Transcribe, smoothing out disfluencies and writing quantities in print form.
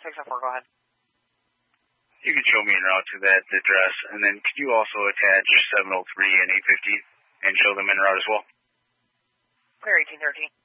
604, go ahead. You can show me en route to that address, and then could you also attach 703 and 850 and show them en route as well? Clear 1813.